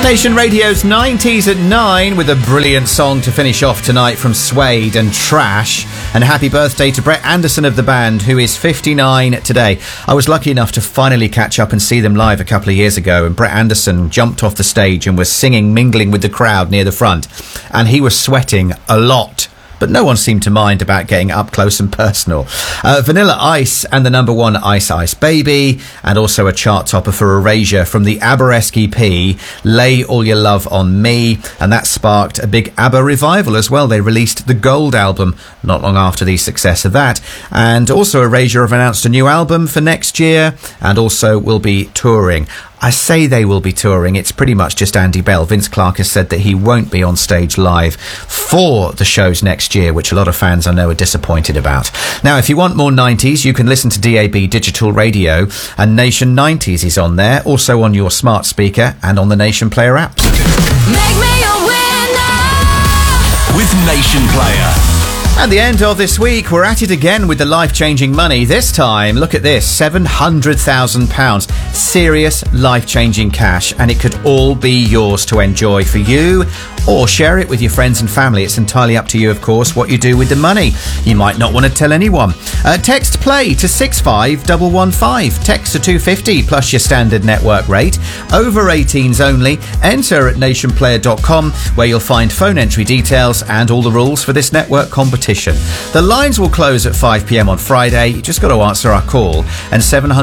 Nation Radio's 90s at 9 with a brilliant song to finish off tonight from Suede and Trash. And happy birthday to Brett Anderson of the band, who is 59 today. I was lucky enough to finally catch up and see them live a couple of years ago, and Brett Anderson jumped off the stage and was singing, mingling with the crowd near the front. And he was sweating a lot. But no one seemed to mind about getting up close and personal. Vanilla Ice and the number one Ice Ice Baby, and also a chart topper for Erasure from the ABBA-esque EP, Lay All Your Love on Me, and that sparked a big ABBA revival as well. They released the Gold album not long after the success of that, and also Erasure have announced a new album for next year, and also will be touring. I say they will be touring, it's pretty much just Andy Bell. Vince Clarke has said that he won't be on stage live for the shows next year, which a lot of fans I know are disappointed about. Now, if you want more 90s, you can listen to DAB Digital Radio, and Nation 90s is on there, also on your smart speaker and on the Nation Player apps. Make me a winner with Nation Player. At the end of this week, we're at it again with the life-changing money. This time, look at this, £700,000. Serious life-changing cash, and it could all be yours to enjoy for you, or share it with your friends and family. It's entirely up to you, of course, what you do with the money. You might not want to tell anyone. Text play to 65115. Text to 250 plus your standard network rate. Over 18s only. Enter at nationplayer.com, where you'll find phone entry details and all the rules for this network competition. The lines will close at 5 p.m. on Friday. You just got to answer our call, and 700